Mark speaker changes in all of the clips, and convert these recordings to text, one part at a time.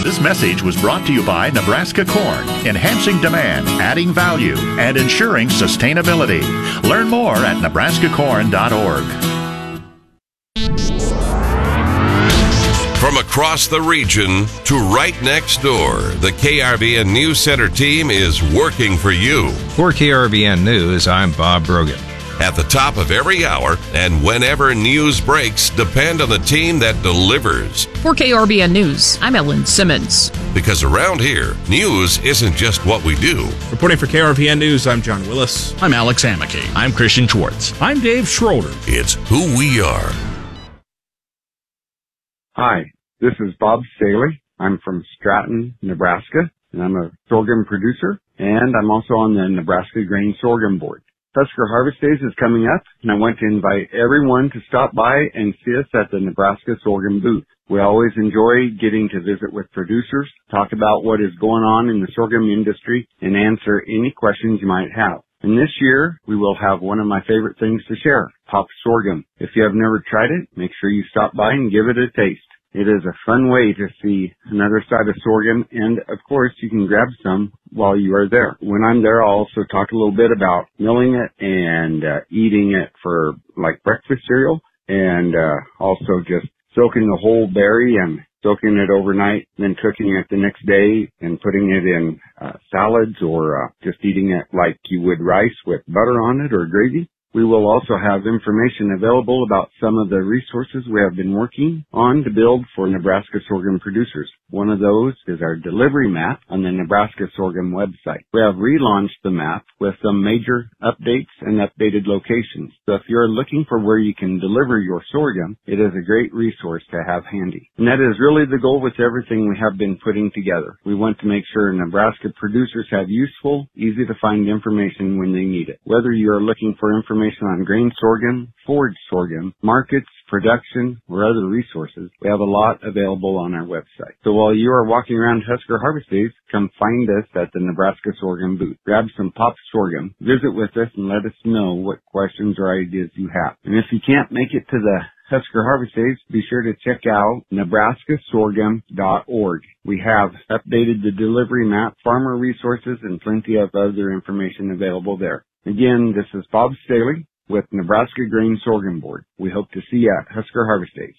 Speaker 1: This message was brought to you by Nebraska Corn, enhancing demand, adding value, and ensuring sustainability. Learn more at nebraskacorn.org.
Speaker 2: From across the region to right next door, the KRVN News Center team is working for you.
Speaker 3: For KRVN News, I'm Bob Brogan.
Speaker 2: At the top of every hour and whenever news breaks, depend on the team that delivers.
Speaker 4: For KRVN News, I'm Ellen Simmons.
Speaker 2: Because around here, news isn't just what we do.
Speaker 5: Reporting for KRVN News, I'm John Willis.
Speaker 6: I'm Alex Amicky. I'm Christian Schwartz.
Speaker 5: I'm Dave Schroeder.
Speaker 2: It's who we are.
Speaker 7: Hi, this is Bob Staley. I'm from Stratton, Nebraska, and I'm a sorghum producer, and I'm also on the Nebraska Grain Sorghum Board. Husker Harvest Days is coming up, and I want to invite everyone to stop by and see us at the Nebraska Sorghum booth. We always enjoy getting to visit with producers, talk about what is going on in the sorghum industry, and answer any questions you might have. And this year, we will have one of my favorite things to share, Pop Sorghum. If you have never tried it, make sure you stop by and give it a taste. It is a fun way to see another side of sorghum, and of course you can grab some while you are there. When I'm there, I'll also talk a little bit about milling it and eating it for like breakfast cereal, and also just soaking the whole berry and soaking it overnight, then cooking it the next day and putting it in salads or just eating it like you would rice with butter on it or gravy. We will also have information available about some of the resources we have been working on to build for Nebraska sorghum producers. One of those is our delivery map on the Nebraska Sorghum website. We have relaunched the map with some major updates and updated locations. So if you're looking for where you can deliver your sorghum, it is a great resource to have handy. And that is really the goal with everything we have been putting together. We want to make sure Nebraska producers have useful, easy to find information when they need it. Whether you are looking for information on grain sorghum, forage sorghum, markets, production, or other resources, we have a lot available on our website. So while you are walking around Husker Harvest Days, come find us at the Nebraska Sorghum booth. Grab some Pop Sorghum, visit with us, and let us know what questions or ideas you have. And if you can't make it to the Husker Harvest Days, be sure to check out nebraskasorghum.org. We have updated the delivery map, farmer resources, and plenty of other information available there. Again, this is Bob Staley with Nebraska Grain Sorghum Board. We hope to see you at Husker Harvest Days.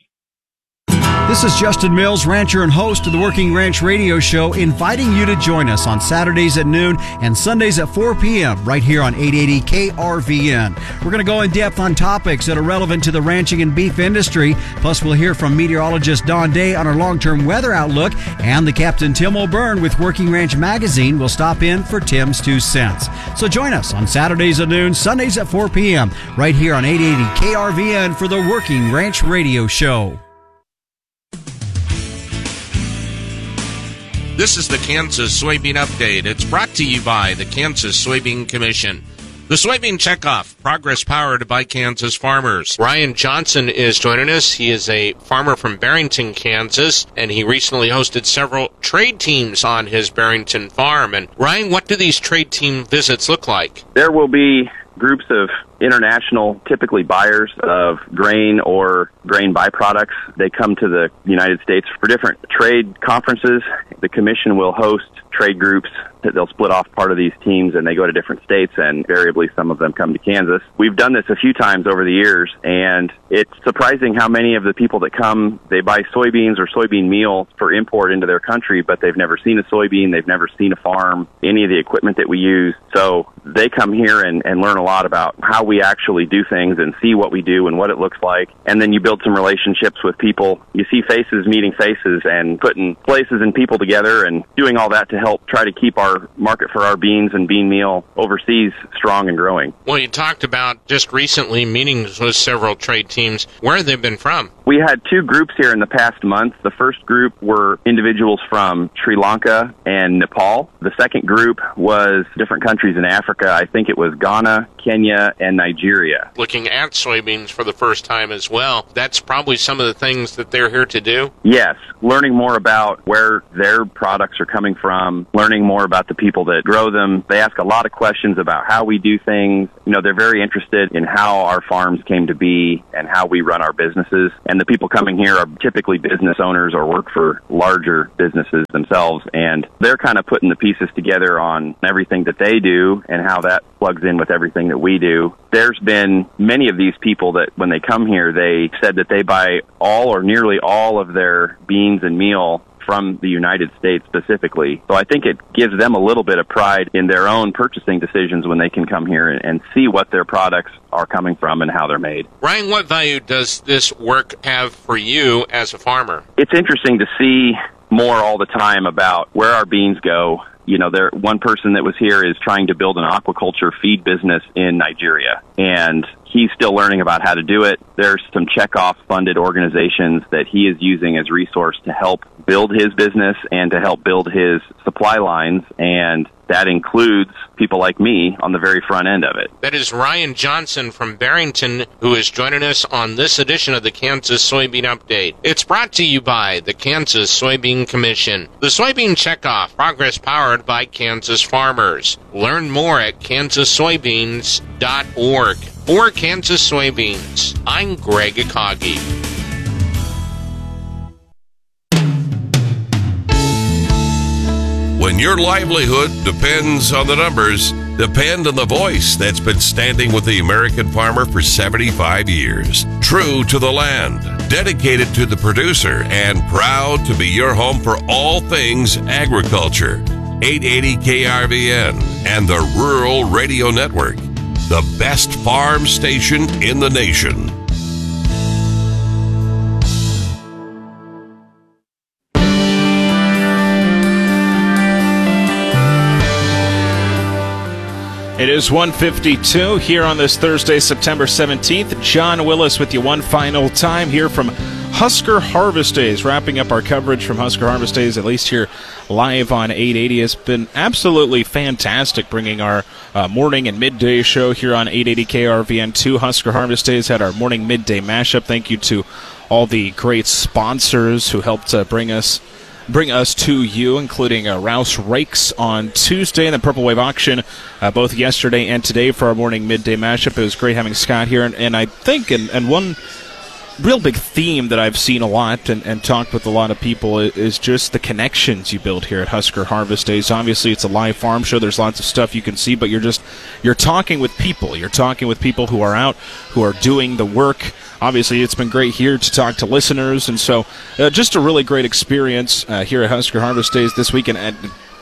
Speaker 8: This is Justin Mills, rancher and host of the Working Ranch Radio Show, inviting you to join us on Saturdays at noon and Sundays at 4 p.m. right here on 880 KRVN. We're going to go in depth on topics that are relevant to the ranching and beef industry. Plus, we'll hear from meteorologist Don Day on our long-term weather outlook, and the Captain Tim O'Byrne with Working Ranch Magazine will stop in for Tim's 2 cents. So join us on Saturdays at noon, Sundays at 4 p.m. right here on 880 KRVN for the Working Ranch Radio Show.
Speaker 9: This is the Kansas Soybean Update. It's brought to you by the Kansas Soybean Commission. The Soybean Checkoff, progress powered by Kansas farmers. Ryan Johnson is joining us. He is a farmer from Barrington, Kansas, and he recently hosted several trade teams on his Barrington farm. And Ryan, what do these trade team visits look like?
Speaker 10: There will be groups of international, typically buyers of grain or grain byproducts. They come to the United States for different trade conferences. The commission will host trade groups. They'll split off part of these teams and they go to different states, and invariably some of them come to Kansas. We've done this a few times over the years, and it's surprising how many of the people that come, they buy soybeans or soybean meal for import into their country, but they've never seen a soybean, they've never seen a farm, any of the equipment that we use. So they come here and learn a lot about how we actually do things and see what we do and what it looks like. And then you build some relationships with people. You see faces meeting faces and putting places and people together and doing all that to help try to keep our market for our beans and bean meal overseas strong and growing.
Speaker 9: Well, you talked about just recently meetings with several trade teams. Where have they been from?
Speaker 10: We had 2 groups here in the past month. The first group were individuals from Sri Lanka and Nepal. The second group was different countries in Africa. I think it was Ghana, Kenya, and Nigeria.
Speaker 9: Looking at soybeans for the first time as well, that's probably some of the things that they're here to do?
Speaker 10: Yes, learning more about where their products are coming from, from learning more about the people that grow them. They ask a lot of questions about how we do things. They're very interested in how our farms came to be and how we run our businesses. And the people coming here are typically business owners or work for larger businesses themselves. And they're kind of putting the pieces together on everything that they do and how that plugs in with everything that we do. There's been many of these people that when they come here, they said that they buy all or nearly all of their beans and meal from the United States specifically. So I think it gives them a little bit of pride in their own purchasing decisions when they can come here and see what their products are coming from and how they're made.
Speaker 9: Ryan, what value does this work have for you as a farmer?
Speaker 10: It's interesting to see more all the time about where our beans go. One person that was here is trying to build an aquaculture feed business in Nigeria, and he's still learning about how to do it. There's some checkoff-funded organizations that he is using as resource to help build his business and to help build his supply lines, and that includes people like me on the very front end of it.
Speaker 9: That is Ryan Johnson from Barrington, who is joining us on this edition of the Kansas Soybean Update. It's brought to you by the Kansas Soybean Commission. The Soybean Checkoff, progress powered by Kansas farmers. Learn more at kansassoybeans.org. For Kansas Soybeans, I'm Greg Akagi.
Speaker 2: When your livelihood depends on the numbers, depend on the voice that's been standing with the American farmer for 75 years. True to the land, dedicated to the producer, and proud to be your home for all things agriculture. 880 KRVN and the Rural Radio Network, the best farm station in the nation.
Speaker 5: It is 1:52 here on this Thursday, September 17th. John Willis with you one final time here from Husker Harvest Days, wrapping up our coverage from Husker Harvest Days, at least here live on 880. It's been absolutely fantastic bringing our morning and midday show here on 880 KRVN to Husker Harvest Days. Had our morning midday mashup. Thank you to all the great sponsors who helped bring us to you, including Rouse Rakes on Tuesday and the Purple Wave Auction both yesterday and today for our morning midday mashup. It was great having Scott here, and I think and one real big theme that I've seen a lot and talked with a lot of people is just the connections you build here at Husker Harvest Days. Obviously, it's a live farm show. There's lots of stuff you can see, but you're talking with people. You're talking with people who are out, who are doing the work. Obviously, it's been great here to talk to listeners, and so just a really great experience here at Husker Harvest Days this weekend. And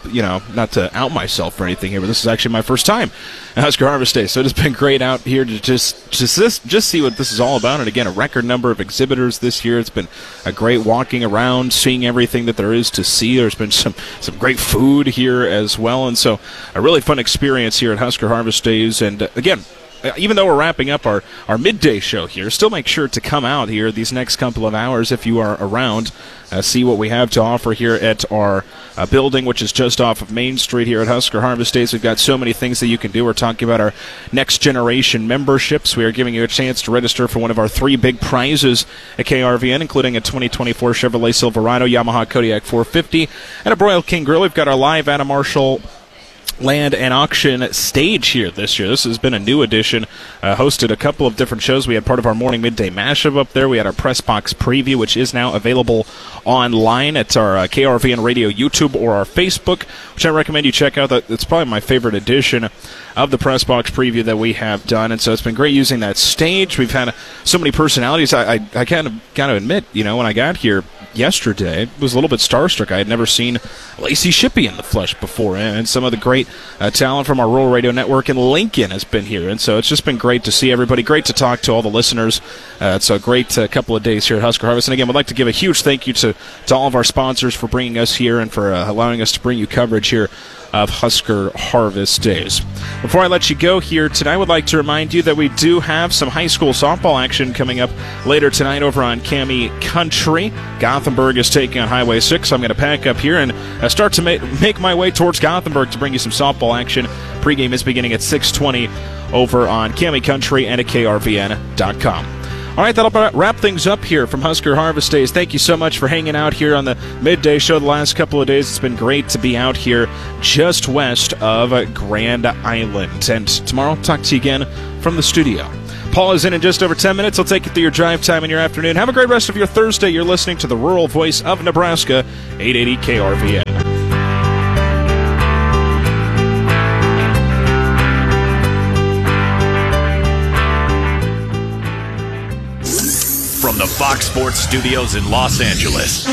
Speaker 5: not to out myself or anything here, but this is actually my first time at Husker Harvest Days, so it has been great out here to just see what this is all about. And again, a record number of exhibitors this year. It's been a great walking around, seeing everything that there is to see. There's been some great food here as well, and so a really fun experience here at Husker Harvest Days. And again, even though we're wrapping up our midday show here, still make sure to come out here these next couple of hours if you are around. See what we have to offer here at our building, which is just off of Main Street here at Husker Harvest Days. We've got so many things that you can do. We're talking about our Next Generation memberships. We are giving you a chance to register for one of our 3 big prizes at KRVN, including a 2024 Chevrolet Silverado, Yamaha Kodiak 450, and a Broil King Grill. We've got our live Adam Marshall land and auction stage here this year. This has been a new addition. Hosted a couple of different shows. We had part of our morning midday mashup up there. We had our press box preview, which is now available online at our KRVN Radio YouTube or our Facebook, which I recommend you check out. It's probably my favorite edition of the press box preview that we have done, and so it's been great using that stage. We've had so many personalities. I kind of got to admit, when I got here yesterday, I was a little bit starstruck. I had never seen Lacey Shippey in the flesh before, and some of the great talent from our Rural Radio Network in Lincoln has been here, and so it's just been great to see everybody. Great to talk to all the listeners. It's a great couple of days here at Husker Harvest, and again, we'd like to give a huge thank you to all of our sponsors for bringing us here and for allowing us to bring you coverage here of Husker Harvest Days. Before I let you go here tonight, I would like to remind you that we do have some high school softball action coming up later tonight over on Cami Country. Gothenburg is taking on Highway 6. So I'm going to pack up here and start to make my way towards Gothenburg to bring you some softball action. Pregame is beginning at 6:20 over on Cami Country and at KRVN.com. All right, that'll wrap things up here from Husker Harvest Days. Thank you so much for hanging out here on the midday show the last couple of days. It's been great to be out here just west of Grand Island. And tomorrow, I'll talk to you again from the studio. Paul is in just over 10 minutes. I'll take you through your drive time in your afternoon. Have a great rest of your Thursday. You're listening to the rural voice of Nebraska, 880 KRVN.
Speaker 11: From the Fox Sports Studios in Los Angeles,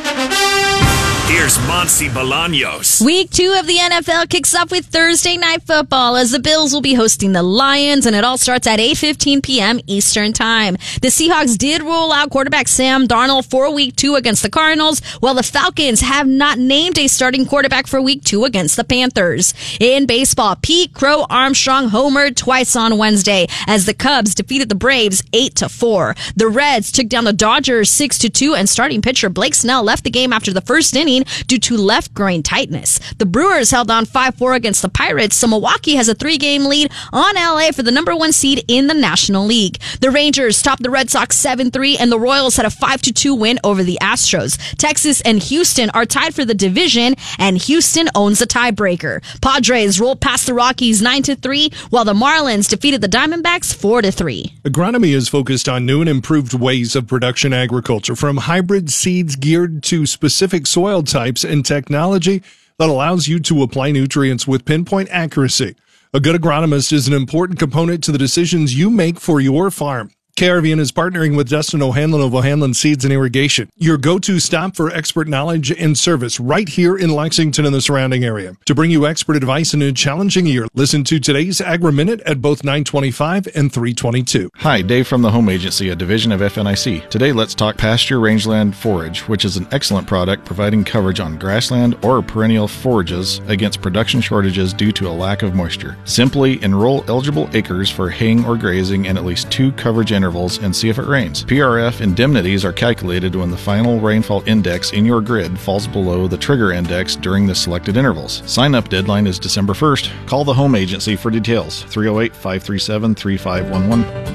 Speaker 11: here's Monty Bolaños.
Speaker 12: Week 2 of the NFL kicks off with Thursday Night Football as the Bills will be hosting the Lions, and it all starts at 8:15 p.m. Eastern Time. The Seahawks did roll out quarterback Sam Darnold for Week 2 against the Cardinals, while the Falcons have not named a starting quarterback for Week 2 against the Panthers. In baseball, Pete Crow Armstrong homered twice on Wednesday as the Cubs defeated the Braves 8-4. The Reds took down the Dodgers 6-2, and starting pitcher Blake Snell left the game after the first inning due to left groin tightness. The Brewers held on 5-4 against the Pirates, so Milwaukee has a 3-game lead on LA for the number 1 seed in the National League. The Rangers topped the Red Sox 7-3, and the Royals had a 5-2 win over the Astros. Texas and Houston are tied for the division, and Houston owns the tiebreaker. Padres rolled past the Rockies 9-3, while the Marlins defeated the Diamondbacks 4-3.
Speaker 13: Agronomy is focused on new and improved ways of production agriculture, from hybrid seeds geared to specific soil types and technology that allows you to apply nutrients with pinpoint accuracy. A good agronomist is an important component to the decisions you make for your farm. KRVN is partnering with Dustin O'Hanlon of O'Hanlon Seeds and Irrigation, your go-to stop for expert knowledge and service right here in Lexington and the surrounding area. To bring you expert advice in a challenging year, listen to today's Agri-Minute at both 925 and 322.
Speaker 14: Hi, Dave from the Home Agency, a division of FNIC. Today, let's talk pasture rangeland forage, which is an excellent product providing coverage on grassland or perennial forages against production shortages due to a lack of moisture. Simply enroll eligible acres for haying or grazing and at least 2 coverage intervals and see if it rains. PRF indemnities are calculated when the final rainfall index in your grid falls below the trigger index during the selected intervals. Sign-up deadline is December 1st. Call the Home Agency for details. 308-537-3511.